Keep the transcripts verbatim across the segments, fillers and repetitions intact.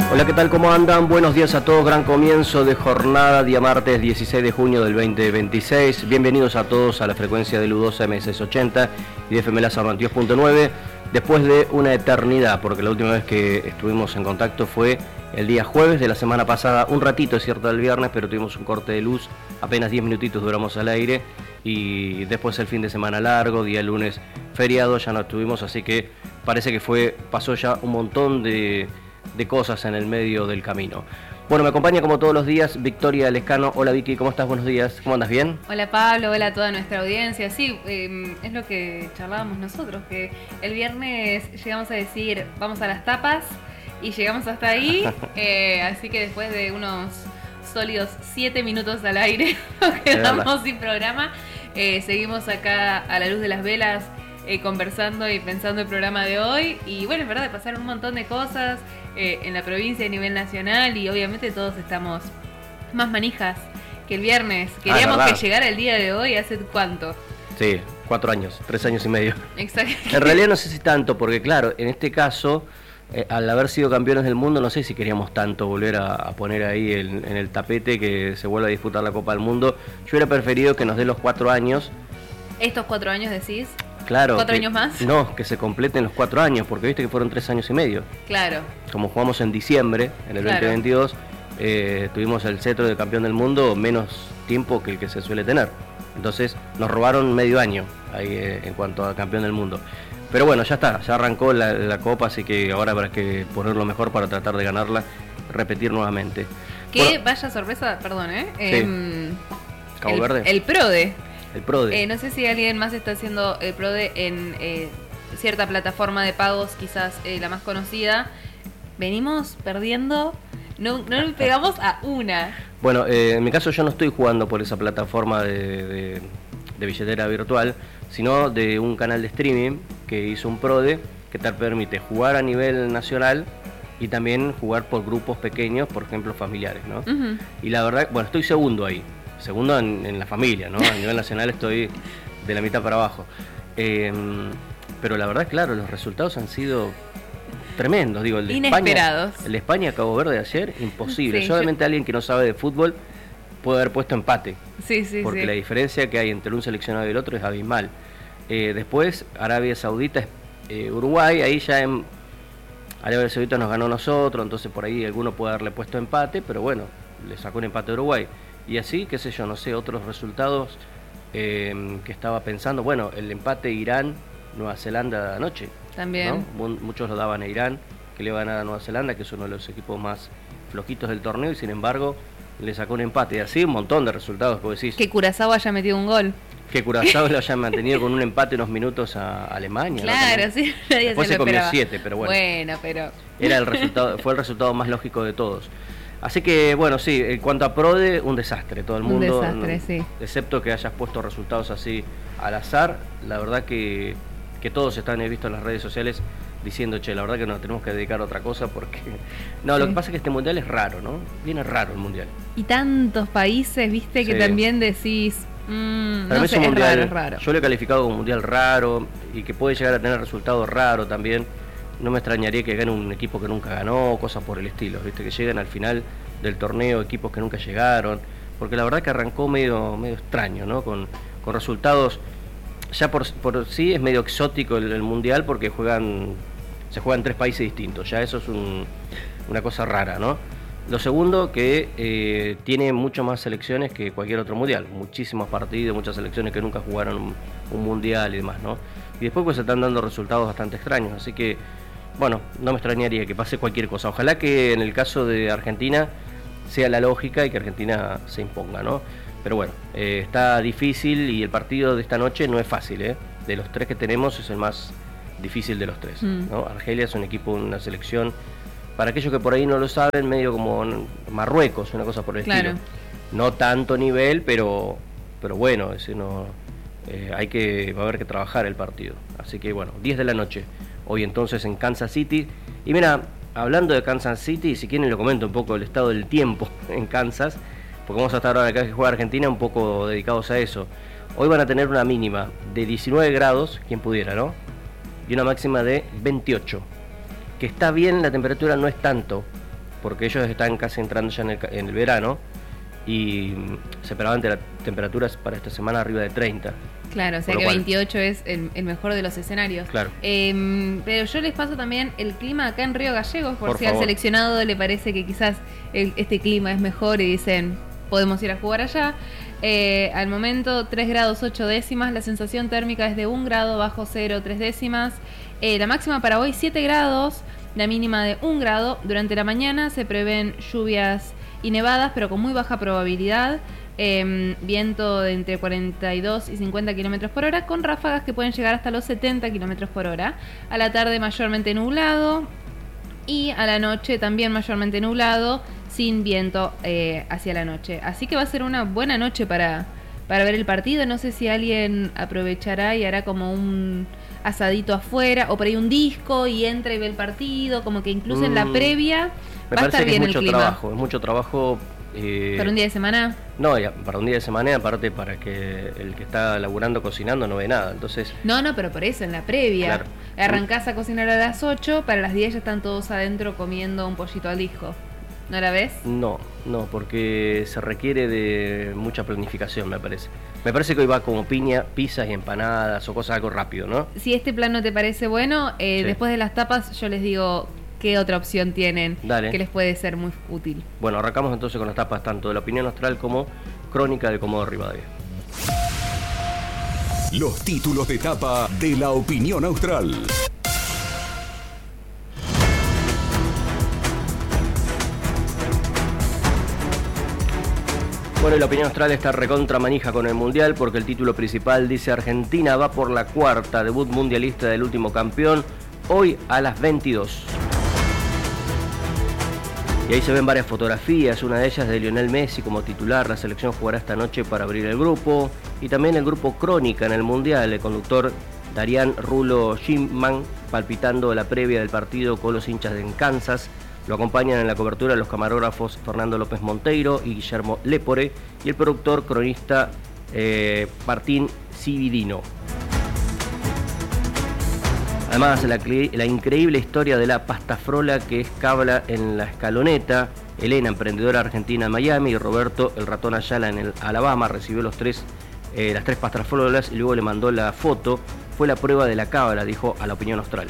Hola, ¿qué tal? ¿Cómo andan? Buenos días a todos. Gran comienzo de jornada, día martes dieciséis de junio del veinte veintiséis. Bienvenidos a todos a la frecuencia de U dos M seiscientos ochenta y de F M Laza noventa y dos punto nueve. Después de una eternidad, porque la última vez que estuvimos en contacto fue el día jueves de la semana pasada. Un ratito, es cierto, el viernes, pero tuvimos un corte de luz. Apenas diez minutitos duramos al aire. Y después el fin de semana largo, día lunes feriado, ya no estuvimos. Así que parece que fue pasó ya un montón de... de cosas en el medio del camino. Bueno, me acompaña como todos los días Victoria Lescano. Hola Vicky, ¿cómo estás? Buenos días. ¿Cómo andas? ¿Bien? Hola Pablo, hola a toda nuestra audiencia. Sí, eh, es lo que charlábamos nosotros, que el viernes llegamos a decir vamos a las tapas y llegamos hasta ahí, eh, así que después de unos sólidos siete minutos al aire quedamos sin programa, eh, seguimos acá a la luz de las velas eh, conversando y pensando el programa de hoy. Y bueno, es verdad, pasaron un montón de cosas Eh, en la provincia a nivel nacional y obviamente todos estamos más manijas que el viernes. Queríamos ah, que llegara el día de hoy. ¿Hace cuánto? Sí, cuatro años, tres años y medio. Exacto. En realidad no sé si tanto, porque claro, en este caso, eh, al haber sido campeones del mundo, no sé si queríamos tanto volver a, a poner ahí el, en el tapete que se vuelva a disputar la Copa del Mundo. Yo hubiera preferido que nos dé los cuatro años. ¿Estos cuatro años decís? Claro. ¿Cuatro que, años más? No, que se completen los cuatro años, porque viste que fueron tres años y medio. Claro. Como jugamos en diciembre, en el Claro. veinte veintidós, eh, tuvimos el cetro de campeón del mundo menos tiempo que el que se suele tener. Entonces nos robaron medio año ahí eh, en cuanto a campeón del mundo. Pero bueno, ya está, ya arrancó la, la Copa, así que ahora habrá que ponerlo mejor para tratar de ganarla, repetir nuevamente. Que Bueno, vaya sorpresa, perdón, ¿eh? Sí. Eh Cabo el, Verde. El PRODE. El PRODE. Eh, no sé si alguien más está haciendo el PRODE en eh, cierta plataforma de pagos, quizás eh, la más conocida. Venimos perdiendo, no, no le pegamos a una. Bueno, eh, en mi caso yo no estoy jugando por esa plataforma de, de, de billetera virtual, sino de un canal de streaming que hizo un PRODE que te permite jugar a nivel nacional y también jugar por grupos pequeños, por ejemplo familiares, ¿no? Uh-huh. Y la verdad, bueno, estoy segundo ahí, segundo en, en la familia, ¿no? A nivel nacional estoy de la mitad para abajo. Eh, pero la verdad, claro, los resultados han sido tremendos, digo, el de inesperados. España, el de España Cabo Verde de ayer, imposible. Sí, Solamente yo... alguien que no sabe de fútbol puede haber puesto empate. Sí, sí, porque sí. la diferencia que hay entre un seleccionado y el otro es abismal. Eh, después, Arabia Saudita, eh, Uruguay, ahí ya en Arabia Saudita nos ganó a nosotros, entonces por ahí alguno puede haberle puesto empate, pero bueno, le sacó un empate a Uruguay. Y así, qué sé yo, no sé, otros resultados eh, que estaba pensando, bueno, el empate Irán-Nueva Zelanda anoche. También. ¿No? Muchos lo daban a Irán, que le iba a ganar a Nueva Zelanda, que es uno de los equipos más flojitos del torneo, y sin embargo le sacó un empate. Y así un montón de resultados, como decís. Que Curazao haya metido un gol. Que Curazao lo haya mantenido con un empate unos minutos a Alemania. Claro, ¿no? sí. Nadie Después se, se lo comió esperaba. siete, pero bueno. Bueno, pero... Era el resultado, fue el resultado más lógico de todos. Así que, bueno, sí, en cuanto a PRODE, un desastre. Todo el un mundo, desastre, no, sí. excepto que hayas puesto resultados así al azar, la verdad que, que todos están, he visto en las redes sociales, diciendo, che, la verdad que nos tenemos que dedicar a otra cosa porque... No, sí. Lo que pasa es que este mundial es raro, ¿no? Viene raro el mundial. Y tantos países, viste, que sí. También decís... Mmm, no sé, es, mundial, raro, es raro. Yo lo he calificado como un mundial raro y que puede llegar a tener resultados raros también. No me extrañaría que gane un equipo que nunca ganó, cosas por el estilo, viste, que lleguen al final del torneo equipos que nunca llegaron, porque la verdad que arrancó medio, medio extraño, ¿no? Con, con resultados... Ya por, por sí es medio exótico el, el mundial porque juegan se juegan tres países distintos, ya eso es un, una cosa rara, ¿no? Lo segundo, que eh, tiene mucho más selecciones que cualquier otro mundial, muchísimos partidos, muchas selecciones que nunca jugaron un, un mundial y demás, ¿no? Y después pues se están dando resultados bastante extraños, así que, bueno, no me extrañaría que pase cualquier cosa. Ojalá que en el caso de Argentina sea la lógica y que Argentina se imponga, ¿no? Pero bueno, eh, está difícil y el partido de esta noche no es fácil, ¿eh? De los tres que tenemos es el más difícil de los tres, mm. ¿no? Argelia es un equipo, una selección, para aquellos que por ahí no lo saben, medio como Marruecos, una cosa por el claro. estilo. No tanto nivel, pero pero bueno, ese no eh, hay que va a haber que trabajar el partido. Así que bueno, diez de la noche, hoy entonces en Kansas City. Y mira, hablando de Kansas City, si quieren le comento un poco el estado del tiempo en Kansas, porque vamos a estar ahora acá que juega Argentina un poco dedicados a eso. Hoy van a tener una mínima de diecinueve grados, quien pudiera, ¿no? Y una máxima de veintiocho. Que está bien, la temperatura no es tanto porque ellos están casi entrando ya en el, en el verano y se esperaban te- temperaturas para esta semana arriba de treinta. Claro, o sea que cual, veintiocho es el, el mejor de los escenarios. Claro. Eh, pero yo les paso también el clima acá en Río Gallegos, por, por si favor. Al seleccionado le parece que quizás el, este clima es mejor y dicen, podemos ir a jugar allá. Eh, al momento tres grados ocho décimas, la sensación térmica es de un grado bajo cero tres décimas. Eh, la máxima para hoy siete grados, la mínima de un grado. Durante la mañana se prevén lluvias y nevadas, pero con muy baja probabilidad. Eh, viento de entre cuarenta y dos y cincuenta kilómetros por hora, con ráfagas que pueden llegar hasta los setenta kilómetros por hora. A la tarde mayormente nublado y a la noche también mayormente nublado, sin viento eh, hacia la noche. Así que va a ser una buena noche para, para ver el partido. No sé si alguien aprovechará y hará como un asadito afuera, o por ahí un disco y entra y ve el partido, como que incluso mm, en la previa va a estar bien el clima. Es mucho trabajo, es mucho trabajo. Eh, ¿Para un día de semana? No, ya, para un día de semana, aparte para que el que está laburando, cocinando, no ve nada, entonces... No, no, pero por eso, en la previa. Claro. Arrancás a cocinar a las ocho, para las diez ya están todos adentro comiendo un pollito al disco. ¿No la ves? No, no, porque se requiere de mucha planificación, me parece. Me parece que hoy va como piña, pizzas y empanadas o cosas algo rápido, ¿no? Si este plan no te parece bueno, eh, sí. Después de las tapas yo les digo... ¿Qué otra opción tienen Dale. Que les puede ser muy útil? Bueno, arrancamos entonces con las tapas tanto de la opinión austral como crónica de Comodoro Rivadavia. Los títulos de tapa de la opinión austral. Bueno, y la opinión austral está recontra manija con el Mundial porque el título principal dice Argentina va por la cuarta, debut mundialista del último campeón, hoy a las veintidós. Y ahí se ven varias fotografías, una de ellas de Lionel Messi como titular. La selección jugará esta noche para abrir el grupo. Y también el grupo Crónica en el Mundial, el conductor Darian Rulo Shimman palpitando la previa del partido con los hinchas de Kansas. Lo acompañan en la cobertura los camarógrafos Fernando López Monteiro y Guillermo Lepore y el productor cronista eh, Martín Cividino. Además, la, la increíble historia de la pastafrola que escabla en la escaloneta. Elena, emprendedora argentina en Miami, y Roberto, el ratón Ayala en el Alabama, recibió los tres, eh, las tres pastafrolas y luego le mandó la foto. Fue la prueba de la cábala, dijo a la opinión austral.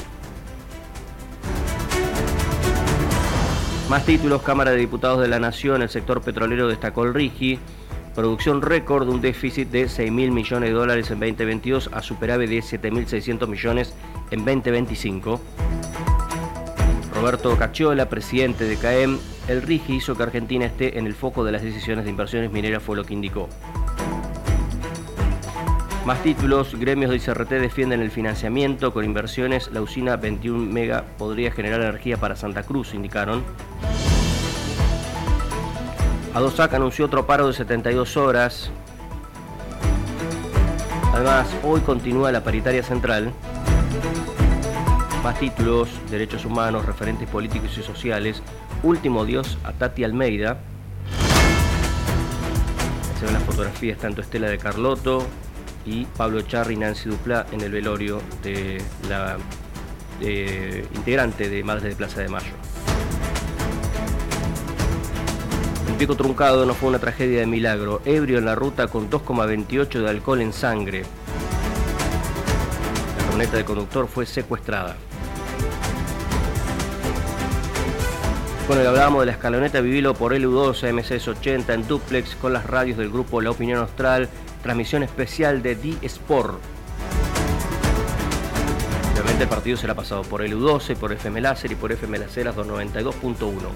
Más títulos, Cámara de Diputados de la Nación, el sector petrolero destacó el RIGI. Producción récord de un déficit de seis mil millones de dólares en veinte veintidós a superávit de siete mil seiscientos millones en veinte veinticinco. Roberto Cacciola, presidente de CAEM, el RIGI hizo que Argentina esté en el foco de las decisiones de inversiones mineras, fue lo que indicó. Más títulos, gremios de I C R T defienden el financiamiento con inversiones, la usina veintiún mega podría generar energía para Santa Cruz, indicaron. ADOSAC anunció otro paro de setenta y dos horas. Además, hoy continúa la paritaria central. Más títulos, derechos humanos, referentes políticos y sociales. Último adiós a Tati Almeida. Se ven las fotografías tanto Estela de Carlotto y Pablo Charri y Nancy Duplá en el velorio de la de, integrante de Madres de Plaza de Mayo. El pico truncado no fue una tragedia de milagro. Ebrio en la ruta con dos coma veintiocho de alcohol en sangre. La camioneta del conductor fue secuestrada. Bueno, y hablábamos de la escaloneta, vivilo por L U dos A M C S ochenta en duplex con las radios del grupo La Opinión Austral. Transmisión especial de D-Sport. Obviamente el partido será pasado por L U doce, por F M Láser y por F M Láser doscientos noventa y dos punto uno.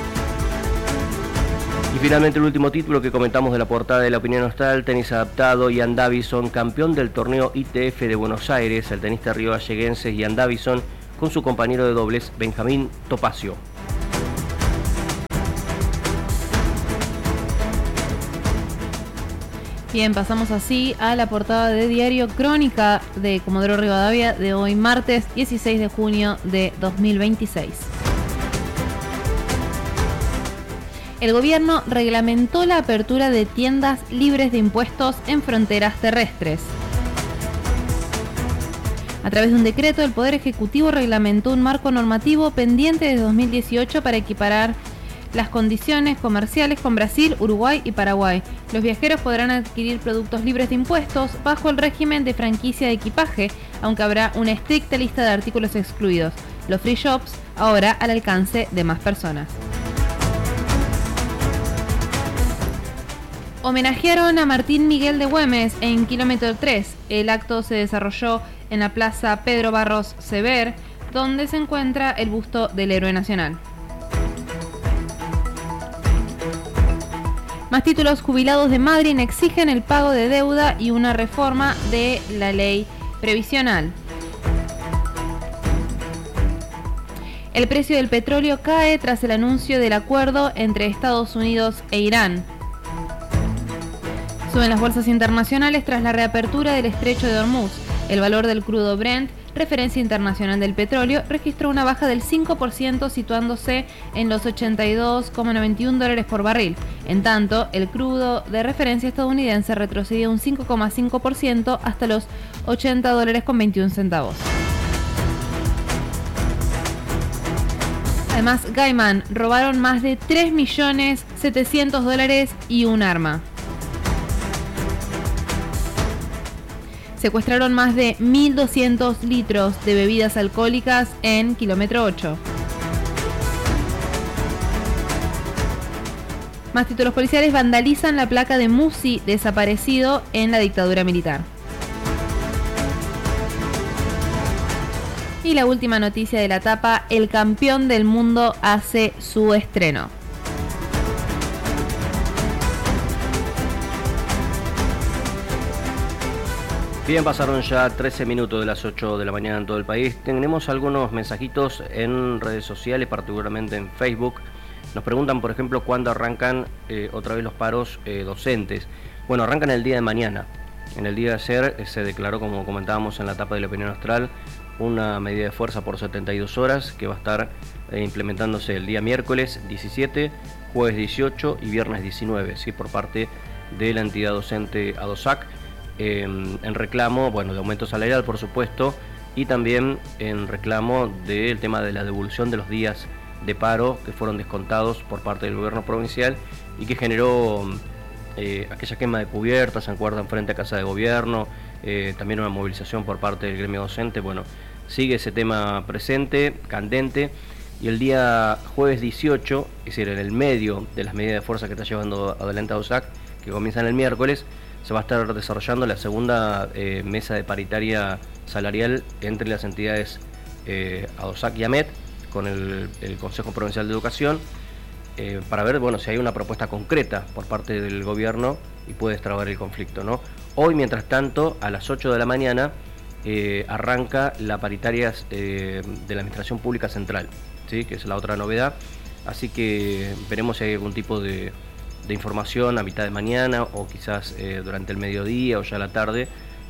Y finalmente el último título que comentamos de la portada de La Opinión Austral, tenis adaptado, Ian Davison, campeón del torneo I T F de Buenos Aires, el tenista riovalleguense Ian Davison, con su compañero de dobles Benjamín Topacio. Bien, pasamos así a la portada de Diario Crónica de Comodoro Rivadavia de hoy martes dieciséis de junio de dos mil veintiséis. El gobierno reglamentó la apertura de tiendas libres de impuestos en fronteras terrestres. A través de un decreto, el Poder Ejecutivo reglamentó un marco normativo pendiente desde dos mil dieciocho para equiparar las condiciones comerciales con Brasil, Uruguay y Paraguay. Los viajeros podrán adquirir productos libres de impuestos bajo el régimen de franquicia de equipaje, aunque habrá una estricta lista de artículos excluidos. Los free shops ahora al alcance de más personas. Homenajearon a Martín Miguel de Güemes en Kilómetro tres. El acto se desarrolló en la Plaza Pedro Barros Sever, donde se encuentra el busto del héroe nacional. Más títulos. Jubilados de Madryn exigen el pago de deuda y una reforma de la ley previsional. El precio del petróleo cae tras el anuncio del acuerdo entre Estados Unidos e Irán. Suben las bolsas internacionales tras la reapertura del estrecho de Hormuz. El valor del crudo Brent, referencia internacional del petróleo, registró una baja del cinco por ciento, situándose en los ochenta y dos coma noventa y uno dólares por barril. En tanto, el crudo de referencia estadounidense retrocedió un cinco coma cinco por ciento hasta los ochenta dólares con veintiún centavos. Además, Gaiman robaron más de tres millones setecientos dólares y un arma. Secuestraron más de mil doscientos litros de bebidas alcohólicas en Kilómetro ocho. Más títulos policiales. Vandalizan la placa de Musi, desaparecido en la dictadura militar. Y la última noticia de la tapa: el campeón del mundo hace su estreno. Bien, pasaron ya trece minutos de las ocho de la mañana en todo el país. Tenemos algunos mensajitos en redes sociales, particularmente en Facebook. Nos preguntan, por ejemplo, cuándo arrancan eh, otra vez los paros eh, docentes. Bueno, arrancan el día de mañana. En el día de ayer eh, se declaró, como comentábamos en la etapa de la opinión austral, una medida de fuerza por setenta y dos horas que va a estar eh, implementándose el día miércoles diecisiete, jueves dieciocho y viernes diecinueve, ¿sí? Por parte de la entidad docente ADOSAC. Eh, en reclamo, bueno, de aumento salarial, por supuesto, y también en reclamo del tema de la devolución de los días de paro que fueron descontados por parte del gobierno provincial y que generó eh, aquella quema de cubiertas, se acuerdan, frente a Casa de Gobierno, eh, también una movilización por parte del gremio docente. Bueno, sigue ese tema presente, candente, y el día jueves dieciocho, es decir, en el medio de las medidas de fuerza que está llevando adelante ADOSAC, que comienzan el miércoles, se va a estar desarrollando la segunda eh, mesa de paritaria salarial entre las entidades eh, ADOSAC y AMET con el, el Consejo Provincial de Educación eh, para ver, bueno, si hay una propuesta concreta por parte del gobierno y puede destrabar el conflicto, ¿no? Hoy, mientras tanto, a las ocho de la mañana eh, arranca la paritaria eh, de la Administración Pública Central, ¿sí? Que es la otra novedad, así que veremos si hay algún tipo de de información a mitad de mañana o quizás eh, durante el mediodía o ya a la tarde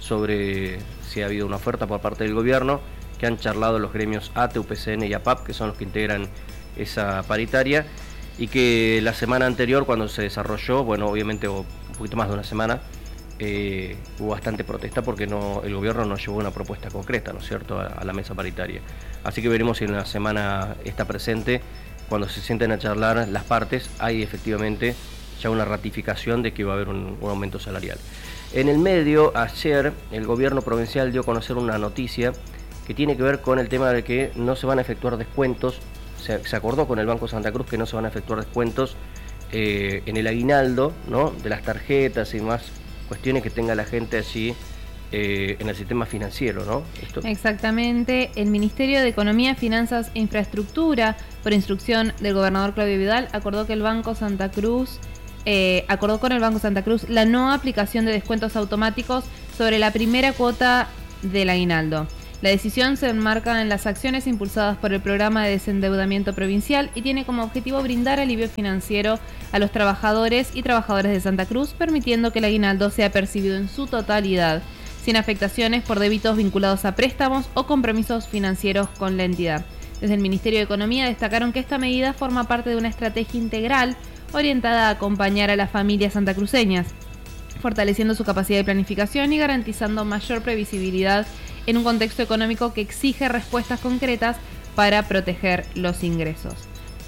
sobre si ha habido una oferta por parte del gobierno, que han charlado los gremios A T E, U P C N y A P A P, que son los que integran esa paritaria, y que la semana anterior, cuando se desarrolló, bueno, obviamente un poquito más de una semana, eh, hubo bastante protesta porque no, el gobierno no llevó una propuesta concreta, ¿no es cierto?, a, a la mesa paritaria. Así que veremos si en la semana está presente, cuando se sienten a charlar las partes, hay efectivamente ya una ratificación de que va a haber un, un aumento salarial. En el medio, ayer el gobierno provincial dio a conocer una noticia que tiene que ver con el tema de que no se van a efectuar descuentos. Se, se acordó con el Banco Santa Cruz que no se van a efectuar descuentos eh, en el aguinaldo, ¿no?, de las tarjetas y más cuestiones que tenga la gente allí eh, en el sistema financiero, ¿no? Esto. Exactamente. El Ministerio de Economía, Finanzas e Infraestructura, por instrucción del gobernador Claudio Vidal, acordó que el Banco Santa Cruz Eh, acordó con el Banco Santa Cruz la no aplicación de descuentos automáticos sobre la primera cuota del aguinaldo. La decisión se enmarca en las acciones impulsadas por el programa de desendeudamiento provincial y tiene como objetivo brindar alivio financiero a los trabajadores y trabajadoras de Santa Cruz, permitiendo que el aguinaldo sea percibido en su totalidad, sin afectaciones por débitos vinculados a préstamos o compromisos financieros con la entidad. Desde el Ministerio de Economía destacaron que esta medida forma parte de una estrategia integral orientada a acompañar a las familias santacruceñas, fortaleciendo su capacidad de planificación y garantizando mayor previsibilidad en un contexto económico que exige respuestas concretas para proteger los ingresos.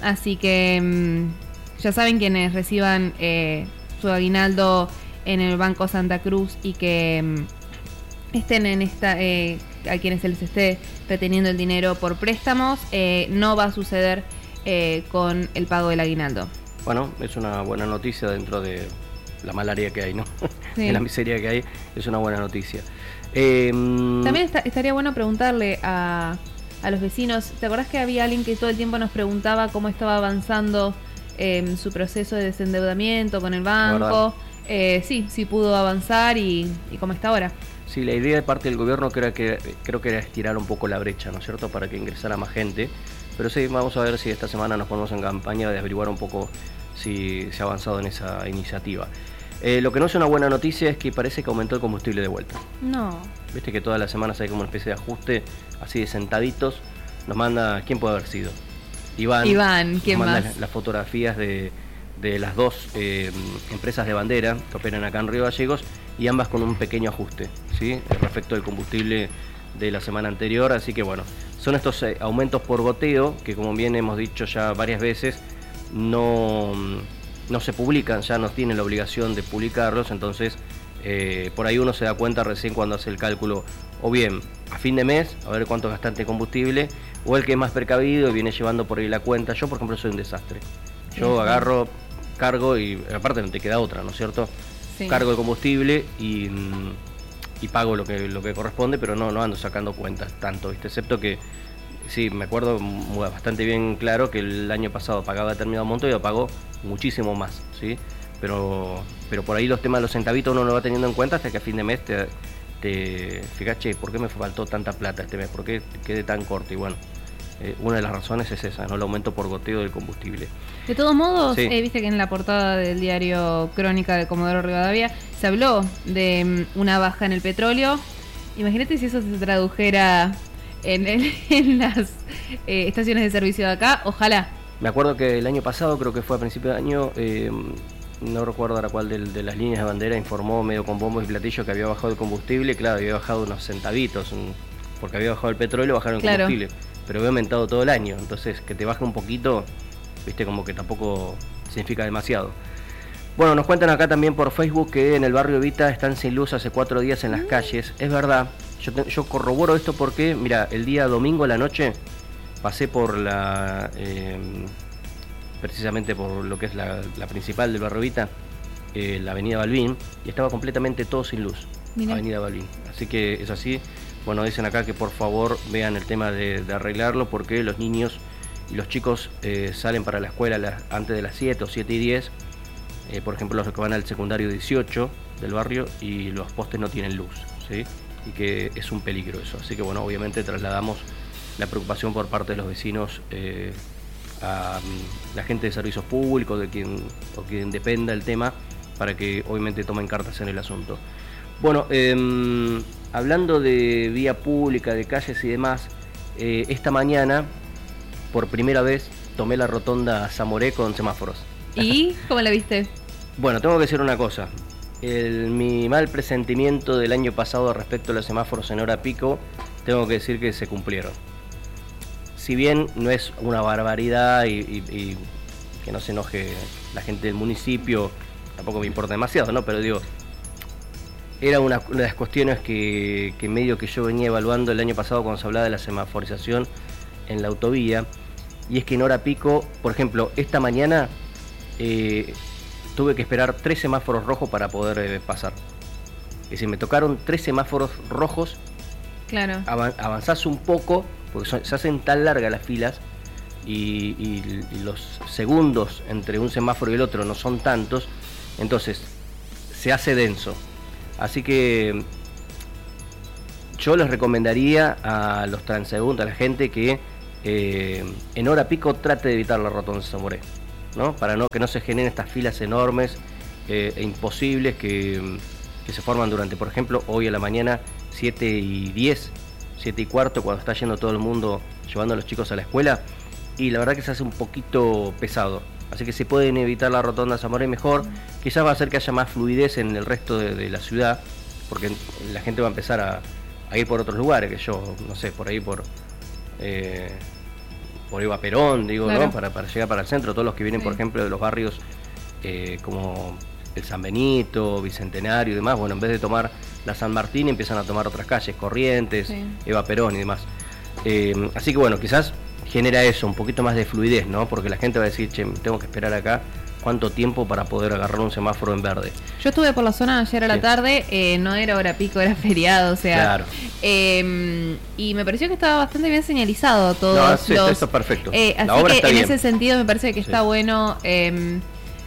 Así que mmm, ya saben, quienes reciban eh, su aguinaldo en el Banco Santa Cruz y que mmm, estén en esta, eh, a quienes se les esté reteniendo el dinero por préstamos, eh, no va a suceder eh, con el pago del aguinaldo. Bueno, es una buena noticia dentro de la malaria que hay, ¿no? Sí. De la miseria que hay, es una buena noticia. Eh, También está, estaría bueno preguntarle a, a los vecinos. ¿Te acordás que había alguien que todo el tiempo nos preguntaba cómo estaba avanzando eh, su proceso de desendeudamiento con el banco? Eh, sí, sí pudo avanzar y, y cómo está ahora. Sí, la idea de parte del gobierno creo que, creo que era estirar un poco la brecha, ¿no es cierto?, para que ingresara más gente. Pero sí, vamos a ver si esta semana nos ponemos en campaña de averiguar un poco si se ha avanzado en esa iniciativa. Eh, lo que no es una buena noticia es que parece que aumentó el combustible de vuelta. No. Viste que todas las semanas hay como una especie de ajuste, así de sentaditos. Nos manda, ¿quién puede haber sido? Iván. Iván, ¿quién nos manda más? Las, las fotografías de, de las dos eh, empresas de bandera que operan acá en Río Gallegos, y ambas con un pequeño ajuste, ¿sí?, respecto al combustible de la semana anterior. Así que bueno, son estos eh, aumentos por goteo que, como bien hemos dicho ya varias veces, no, no se publican, ya no tienen la obligación de publicarlos. Entonces eh, por ahí uno se da cuenta recién cuando hace el cálculo, o bien a fin de mes, a ver cuánto gastaste en combustible, o el que es más precavido y viene llevando por ahí la cuenta. Yo, por ejemplo, soy un desastre. Yo agarro, cargo y aparte no te queda otra, ¿no es cierto? Sí. Cargo el combustible y, y pago lo que lo que corresponde, pero no, no ando sacando cuentas tanto, ¿viste? Excepto que, sí, me acuerdo bastante bien claro que el año pasado pagaba determinado monto y yo pago muchísimo más, ¿sí? Pero, pero por ahí los temas de los centavitos uno no lo va teniendo en cuenta hasta que a fin de mes te, te fijas, che, ¿por qué me faltó tanta plata este mes? ¿Por qué quedé tan corto? Y bueno, Eh, una de las razones es esa, ¿no?, el aumento por goteo del combustible. De todos modos, sí. eh, viste que en la portada del diario Crónica de Comodoro Rivadavia se habló de um, una baja en el petróleo. Imagínate si eso se tradujera en, el, en las eh, estaciones de servicio de acá. Ojalá. Me acuerdo que el año pasado, creo que fue a principio de año, eh, no recuerdo ahora cuál de, de las líneas de bandera informó medio con bombos y platillos que había bajado el combustible. Claro, había bajado unos centavitos, un, porque había bajado el petróleo, bajaron el claro. combustible. Pero había aumentado todo el año, entonces que te baje un poquito, viste, como que tampoco significa demasiado. Bueno, nos cuentan acá también por Facebook que en el barrio Evita están sin luz hace cuatro días en las mm. calles. Es verdad, yo, te, yo corroboro esto porque, mira, el día domingo a la noche pasé por la, eh, precisamente por lo que es la, la principal del barrio Evita, eh, la avenida Balbín, y estaba completamente todo sin luz. Mirá. Avenida Balbín, así que es así. Bueno, dicen acá que por favor vean el tema de, de arreglarlo, porque los niños y los chicos eh, salen para la escuela las, antes de las siete o siete y diez, eh, por ejemplo los que van al secundario dieciocho del barrio, y los postes no tienen luz, ¿sí? Y que es un peligro eso. Así que bueno, obviamente trasladamos la preocupación por parte de los vecinos eh, a um, la gente de servicios públicos, de quien, o quien dependa el tema, para que obviamente tomen cartas en el asunto. Bueno, eh, hablando de vía pública, de calles y demás, eh, esta mañana, por primera vez, tomé la rotonda Zamoré con semáforos. ¿Y cómo la viste? Bueno, tengo que decir una cosa. El, mi mal presentimiento del año pasado respecto a los semáforos en hora pico, tengo que decir que se cumplieron. Si bien no es una barbaridad y, y, y que no se enoje la gente del municipio, tampoco me importa demasiado, ¿no? Pero digo, era una, una de las cuestiones que, que medio que yo venía evaluando el año pasado cuando se hablaba de la semaforización en la autovía, y es que en hora pico, por ejemplo, esta mañana eh, tuve que esperar tres semáforos rojos para poder eh, pasar. Es decir, me tocaron tres semáforos rojos. Claro. Avan, avanzás un poco, porque son, se hacen tan largas las filas, y, y, y los segundos entre un semáforo y el otro no son tantos, entonces se hace denso. Así que yo les recomendaría a los transeúntes, a la gente, que eh, en hora pico trate de evitar la rotonda de Zamoré, ¿no? Para no, que no se generen estas filas enormes eh, e imposibles que, que se forman durante, por ejemplo, hoy a la mañana, siete y diez, siete y cuarto, cuando está yendo todo el mundo llevando a los chicos a la escuela, y la verdad que se hace un poquito pesado. Así que si pueden evitar la rotonda Zamoré, mejor. Quizás va a hacer que haya más fluidez en el resto de, de la ciudad, porque la gente va a empezar a, a ir por otros lugares, que yo, no sé, por ahí por, eh, por Eva Perón, digo, claro. ¿no? Para, para llegar para el centro, todos los que vienen, sí. por ejemplo, de los barrios eh, como el San Benito, Bicentenario y demás, bueno, en vez de tomar la San Martín empiezan a tomar otras calles, Corrientes, sí. Eva Perón y demás. Eh, así que bueno, quizás genera eso, un poquito más de fluidez, ¿no? Porque la gente va a decir, che, tengo que esperar acá cuánto tiempo para poder agarrar un semáforo en verde. Yo estuve por la zona ayer a la sí. tarde, eh, no era hora pico, era feriado, o sea... Claro. Eh, y me pareció que estaba bastante bien señalizado todo. No, sí, los, eso es perfecto. Eh, así la obra que está en bien. ese sentido me parece que sí. está bueno eh,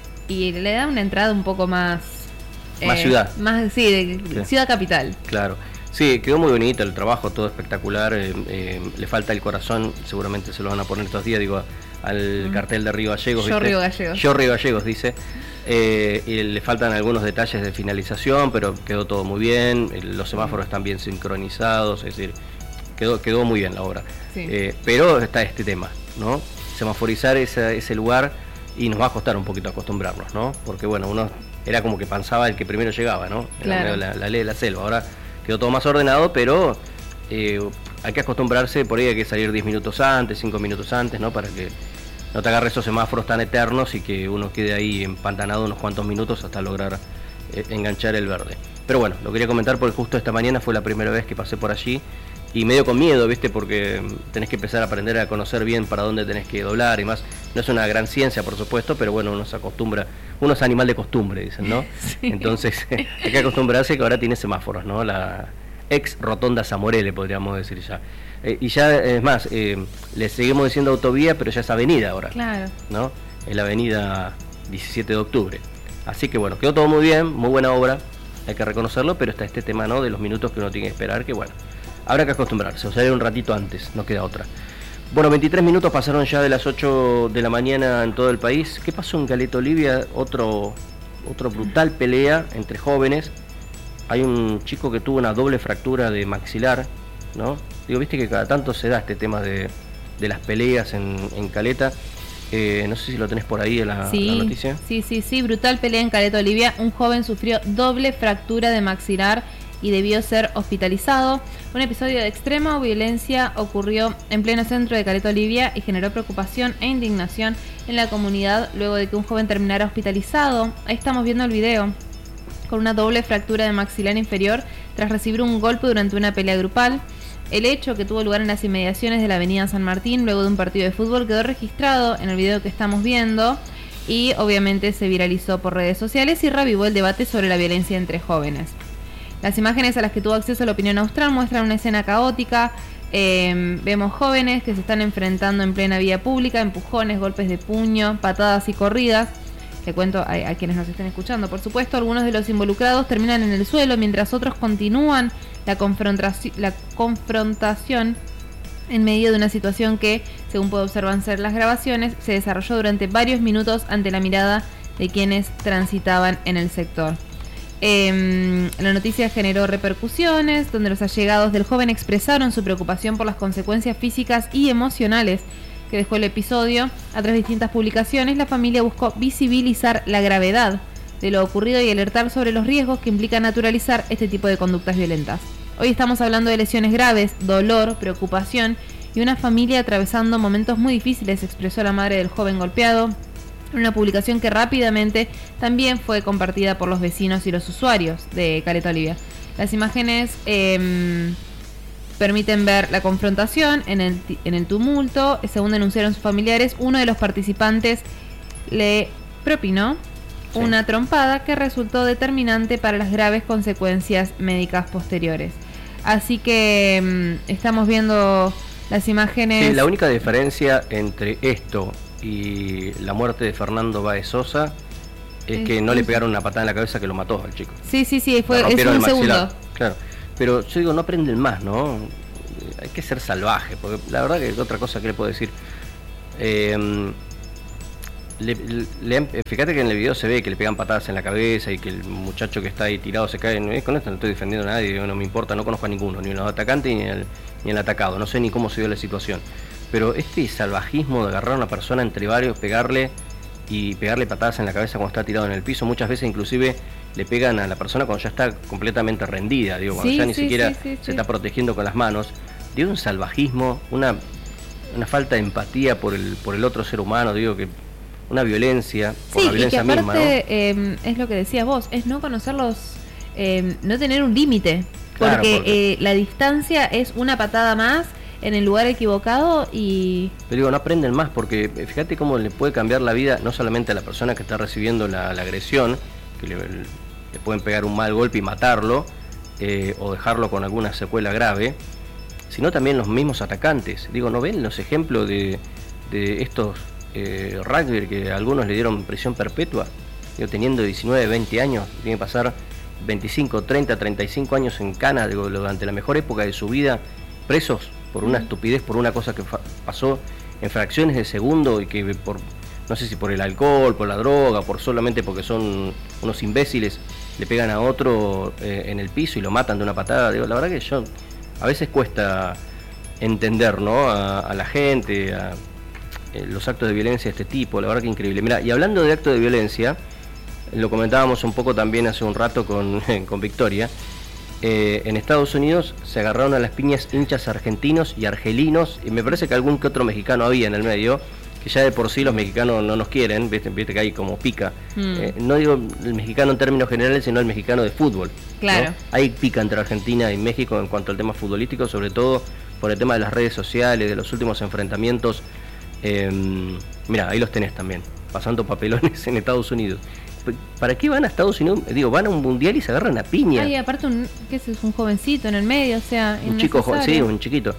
y le da una entrada un poco más... Más eh, ciudad. Más, sí, de sí. ciudad capital. Claro. Sí, quedó muy bonito el trabajo, todo espectacular. Eh, eh, le falta el corazón, seguramente se lo van a poner estos días, digo, al mm. cartel de Río Gallegos. Yo Río Gallegos. Yo Río Gallegos, dice. Eh, y le faltan algunos detalles de finalización, pero quedó todo muy bien. Los semáforos están bien sincronizados, es decir, quedó, quedó muy bien la obra. Sí. Eh, pero está este tema, ¿no? Semaforizar esa, ese lugar y nos va a costar un poquito acostumbrarnos, ¿no? Porque bueno, uno era como que pensaba el que primero llegaba, ¿no? Claro. La, la ley de la selva. Ahora quedó todo más ordenado, pero eh, hay que acostumbrarse, por ahí hay que salir diez minutos antes, cinco minutos antes, ¿no? Para que no te agarre esos semáforos tan eternos y que uno quede ahí empantanado unos cuantos minutos hasta lograr eh, enganchar el verde. Pero bueno, lo quería comentar porque justo esta mañana fue la primera vez que pasé por allí y medio con miedo, ¿viste? Porque tenés que empezar a aprender a conocer bien para dónde tenés que doblar y más. No es una gran ciencia, por supuesto, pero bueno, uno se acostumbra, uno es animal de costumbre, dicen, ¿no? Sí. Entonces hay que acostumbrarse que ahora tiene semáforos, ¿no? La ex rotonda Zamorele, podríamos decir ya. Eh, y ya, es más, eh, le seguimos diciendo autovía, pero ya es avenida ahora. Claro. ¿No? Es la avenida diecisiete de octubre. Así que bueno, quedó todo muy bien, muy buena obra, hay que reconocerlo, pero está este tema, ¿no? De los minutos que uno tiene que esperar, que bueno, habrá que acostumbrarse, o sea, un ratito antes, no queda otra. Bueno, veintitrés minutos pasaron ya de las ocho de la mañana en todo el país. ¿Qué pasó en Caleta Olivia? Otro, otro brutal pelea entre jóvenes. Hay un chico que tuvo una doble fractura de maxilar, ¿no? Digo, viste que cada tanto se da este tema de, de las peleas en, en Caleta. Eh, no sé si lo tenés por ahí en la, sí, la noticia. Sí, sí, sí, brutal pelea en Caleta Olivia. Un joven sufrió doble fractura de maxilar y debió ser hospitalizado. Un episodio de extrema violencia ocurrió en pleno centro de Caleta Olivia y generó preocupación e indignación en la comunidad luego de que un joven terminara hospitalizado. Ahí estamos viendo el video, con una doble fractura de maxilar inferior tras recibir un golpe durante una pelea grupal. El hecho, que tuvo lugar en las inmediaciones de la avenida San Martín luego de un partido de fútbol, quedó registrado en el video que estamos viendo y obviamente se viralizó por redes sociales y revivó el debate sobre la violencia entre jóvenes. Las imágenes a las que tuvo acceso la Opinión Austral muestran una escena caótica. Eh, vemos jóvenes que se están enfrentando en plena vía pública, empujones, golpes de puño, patadas y corridas. Le cuento a, a quienes nos estén escuchando, por supuesto, algunos de los involucrados terminan en el suelo mientras otros continúan la, confrontaci- la confrontación en medio de una situación que, según puede observarse en las grabaciones, se desarrolló durante varios minutos ante la mirada de quienes transitaban en el sector. Eh, la noticia generó repercusiones, donde los allegados del joven expresaron su preocupación por las consecuencias físicas y emocionales que dejó el episodio. A través de distintas publicaciones, la familia buscó visibilizar la gravedad de lo ocurrido y alertar sobre los riesgos que implica naturalizar este tipo de conductas violentas. Hoy estamos hablando de lesiones graves, dolor, preocupación y una familia atravesando momentos muy difíciles, expresó la madre del joven golpeado, en una publicación que rápidamente también fue compartida por los vecinos y los usuarios de Caleta Olivia. Las imágenes eh, permiten ver la confrontación en el, en el tumulto. Según denunciaron sus familiares, uno de los participantes le propinó sí. una trompada que resultó determinante para las graves consecuencias médicas posteriores. Así que eh, estamos viendo las imágenes. Sí, la única diferencia entre esto y la muerte de Fernando Báez Sosa es que no le pegaron una patada en la cabeza que lo mató al chico. Sí, sí, sí, fue es un segundo. Claro, pero yo digo, no aprenden más, ¿no? Hay que ser salvaje, porque la verdad que otra cosa que le puedo decir. Eh, le, le, fíjate que en el video se ve que le pegan patadas en la cabeza y que el muchacho que está ahí tirado se cae. Con esto no estoy defendiendo a nadie, no me importa, no conozco a ninguno, ni el atacante ni el, ni el atacado, no sé ni cómo se dio la situación. Pero este salvajismo de agarrar a una persona entre varios, pegarle y pegarle patadas en la cabeza cuando está tirado en el piso, muchas veces inclusive le pegan a la persona cuando ya está completamente rendida, digo, cuando sí, ya ni sí, siquiera sí, sí, se sí. está protegiendo con las manos. Dio un salvajismo, una una falta de empatía por el por el otro ser humano, digo que una violencia, por sí, la violencia y que aparte, misma, ¿no? eh, es lo que decías vos, es no conocerlos, eh, no tener un límite, Claro, porque, porque... Eh, la distancia es una patada más en el lugar equivocado y... Pero digo, no aprenden más, porque fíjate cómo le puede cambiar la vida, no solamente a la persona que está recibiendo la, la agresión, que le, le pueden pegar un mal golpe y matarlo, eh, o dejarlo con alguna secuela grave, sino también los mismos atacantes. Digo, ¿no ven los ejemplos de, de estos eh, rugby que a algunos le dieron prisión perpetua? Digo, teniendo diecinueve, veinte años, tiene que pasar veinticinco, treinta, treinta y cinco años en cana, digo, durante la mejor época de su vida, presos por una estupidez, por una cosa que pasó en fracciones de segundo y que por, no sé si por el alcohol, por la droga, por solamente porque son unos imbéciles, le pegan a otro eh, en el piso y lo matan de una patada. Digo, la verdad que yo, a veces cuesta entender, ¿no? A, a la gente, a eh, los actos de violencia de este tipo, la verdad que increíble. Mira, y hablando de actos de violencia, lo comentábamos un poco también hace un rato con, con Victoria. Eh, en Estados Unidos se agarraron a las piñas hinchas argentinos y argelinos, y me parece que algún que otro mexicano había en el medio, que ya de por sí los mexicanos no nos quieren, viste, viste que hay como pica. Mm. Eh, no digo el mexicano en términos generales, sino el mexicano de fútbol. Claro. ¿No? Hay pica entre Argentina y México en cuanto al tema futbolístico, sobre todo por el tema de las redes sociales, de los últimos enfrentamientos. Eh, mira, ahí los tenés también, pasando papelones en Estados Unidos. ¿Para qué van a Estados Unidos? Digo, van a un mundial y se agarran a piña. Ay, aparte, un, ¿qué es? Un jovencito en el medio, o sea, un chico, sí, un chiquito.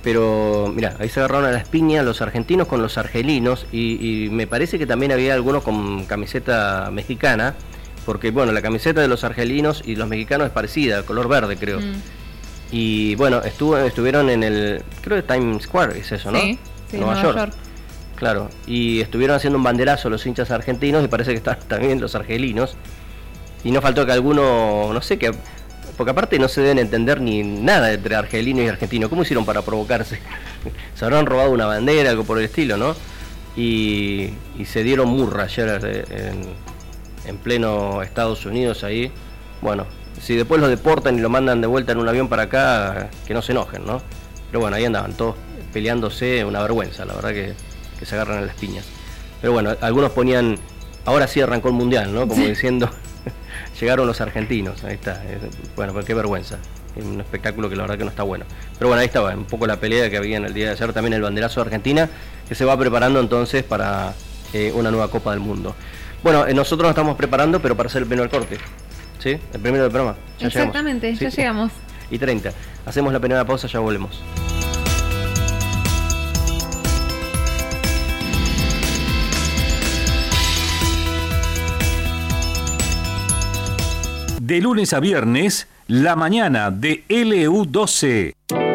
Pero, mira, ahí se agarraron a las piñas los argentinos con los argelinos y, y me parece que también había algunos con camiseta mexicana, porque, bueno, la camiseta de los argelinos y los mexicanos es parecida, color verde, creo. Mm. Y, bueno, estuvo, estuvieron en el, creo que Times Square, es eso, ¿no? Sí, sí, Nueva, Nueva York. York. Claro, y estuvieron haciendo un banderazo los hinchas argentinos y parece que están también los argelinos. Y no faltó que alguno, no sé, que porque aparte no se deben entender ni nada entre argelino y argentino. ¿Cómo hicieron para provocarse? Se habrán robado una bandera, algo por el estilo, ¿no? Y, y se dieron murra ayer en, en pleno Estados Unidos ahí. Bueno, si después lo deportan y lo mandan de vuelta en un avión para acá, que no se enojen, ¿no? Pero bueno, ahí andaban todos peleándose, una vergüenza, la verdad que... que se agarran a las piñas. Pero bueno, algunos ponían, ahora sí arrancó el mundial, ¿no? Como diciendo, llegaron los argentinos, ahí está. Bueno, pues qué vergüenza. Es un espectáculo que la verdad que no está bueno. Pero bueno, ahí estaba, un poco la pelea que había en el día de ayer, también el banderazo de Argentina, que se va preparando entonces para eh, una nueva Copa del Mundo. Bueno, eh, nosotros nos estamos preparando, pero para hacer el primero del corte. ¿Sí? El primero del programa. Ya Exactamente, llegamos. ¿Sí? ya llegamos. Y treinta. Hacemos la primera pausa, ya volvemos. De lunes a viernes, la mañana de L U doce.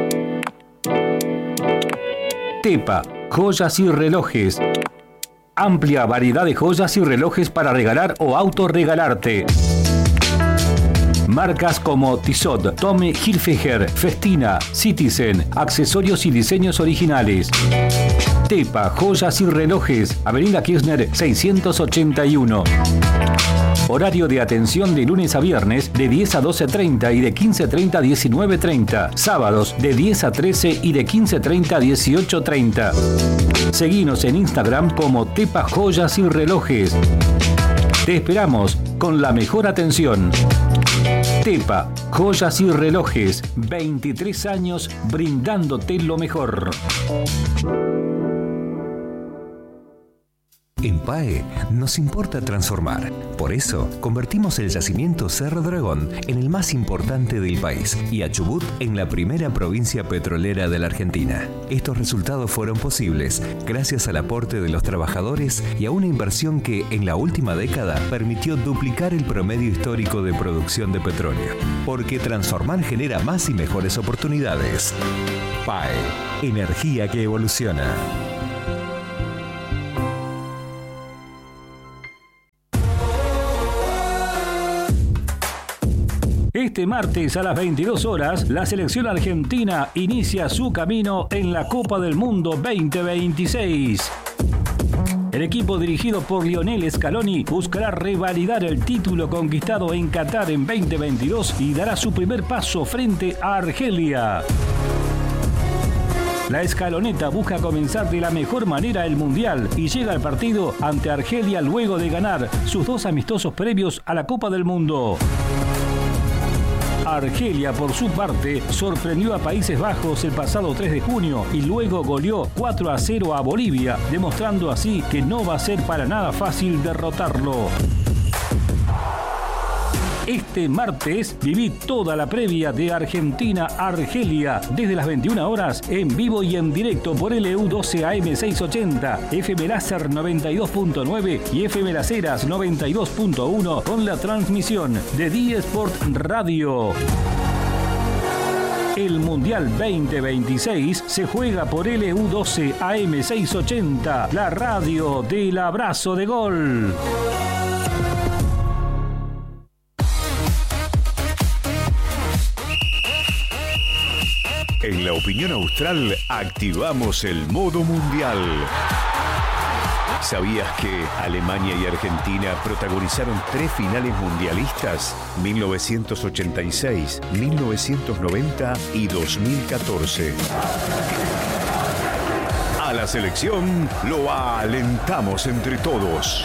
Tepa, joyas y relojes. Amplia variedad de joyas y relojes para regalar o autorregalarte. Marcas como Tissot, Tommy Hilfiger, Festina, Citizen, accesorios y diseños originales. Tepa, joyas y relojes, Avenida Kirchner seiscientos ochenta y uno. Horario de atención de lunes a viernes de diez a doce treinta y de quince treinta a diecinueve treinta. Sábados de diez a trece y de quince treinta a dieciocho treinta. Seguinos en Instagram como Tepa Joyas y Relojes. Te esperamos con la mejor atención. Tepa Joyas y Relojes. veintitrés años brindándote lo mejor. En P A E nos importa transformar. Por eso, convertimos el yacimiento Cerro Dragón en el más importante del país y a Chubut en la primera provincia petrolera de la Argentina. Estos resultados fueron posibles gracias al aporte de los trabajadores y a una inversión que, en la última década, permitió duplicar el promedio histórico de producción de petróleo. Porque transformar genera más y mejores oportunidades. P A E, energía que evoluciona. Este martes a las veintidós horas, la selección argentina inicia su camino en la Copa del Mundo veinte veintiséis. El equipo dirigido por Lionel Scaloni buscará revalidar el título conquistado en Qatar en veinte veintidós y dará su primer paso frente a Argelia. La escaloneta busca comenzar de la mejor manera el Mundial y llega al partido ante Argelia luego de ganar sus dos amistosos previos a la Copa del Mundo. Argelia, por su parte, sorprendió a Países Bajos el pasado tres de junio y luego goleó cuatro a cero a Bolivia, demostrando así que no va a ser para nada fácil derrotarlo. Este martes viví toda la previa de Argentina-Argelia desde las veintiuna horas en vivo y en directo por L U doce A M seiscientos ochenta, F M Láser noventa y dos punto nueve y F M Las Heras noventa y dos punto uno con la transmisión de D Sport Radio. El Mundial veinte veintiséis se juega por L U doce A M seiscientos ochenta, la radio del abrazo de gol. En la opinión austral activamos el modo mundial. ¿Sabías que Alemania y Argentina protagonizaron tres finales mundialistas? mil novecientos ochenta y seis, mil novecientos noventa y dos mil catorce. A la selección lo alentamos entre todos.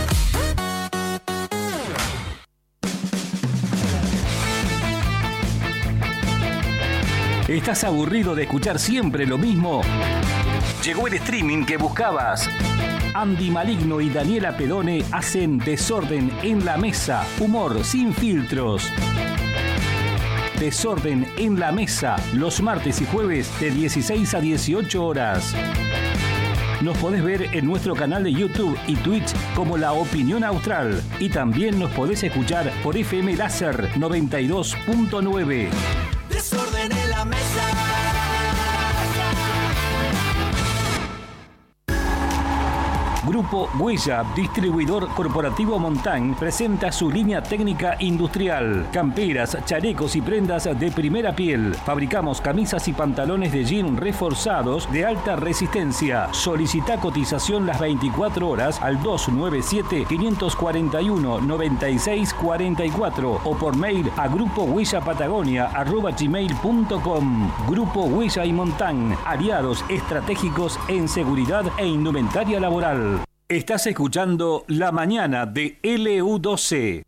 ¿Estás aburrido de escuchar siempre lo mismo? Llegó el streaming que buscabas. Andy Maligno y Daniela Pedone hacen Desorden en la Mesa, humor sin filtros. Desorden en la Mesa, los martes y jueves de dieciséis a dieciocho horas. Nos podés ver en nuestro canal de YouTube y Twitch como La Opinión Austral. Y también nos podés escuchar por F M Láser noventa y dos punto nueve. Desorden en la mesa. Grupo Huella, distribuidor corporativo Montán, presenta su línea técnica industrial. Camperas, chalecos y prendas de primera piel. Fabricamos camisas y pantalones de jean reforzados de alta resistencia. Solicita cotización las veinticuatro horas al dos nueve siete, cinco cuatro uno, nueve seis cuatro cuatro o por mail a grupo huella patagonia arroba gmail punto com. Grupo Huella y Montán, aliados estratégicos en seguridad e indumentaria laboral. Estás escuchando La Mañana de L U doce.